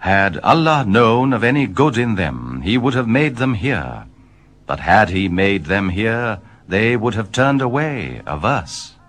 Had Allah known of any good in them, he would have made them hear. But had he made them hear, they would have turned away of us.